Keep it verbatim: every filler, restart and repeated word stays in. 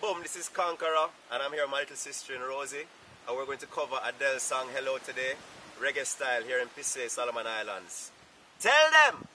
boom, this is Conqueror, and I'm here with my little sister in Rosie, and we're going to cover Adele's song Hello today, reggae style here in Pisay, Solomon Islands. Tell them!